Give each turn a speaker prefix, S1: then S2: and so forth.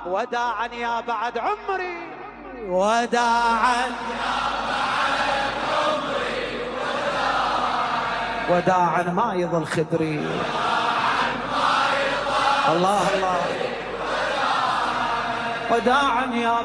S1: وداعا يا بعد عمري،
S2: وداعا وداعا ما يظل خدري. الله الله. وداعا يا